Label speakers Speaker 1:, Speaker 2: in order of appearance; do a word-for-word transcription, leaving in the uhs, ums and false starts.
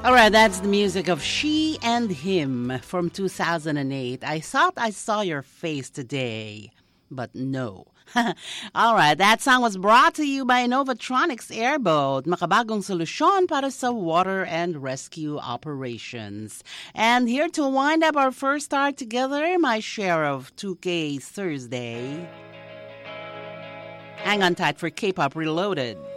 Speaker 1: All right, that's the music of She and Him from two thousand eight. I thought I saw your face today, but no. All right, that song was brought to you by Innovatronics Airboat, makabagong solusyon para sa water and rescue operations. And here to wind up our first hour together, my share of two K Thursday. Hang on tight for K-Pop Reloaded.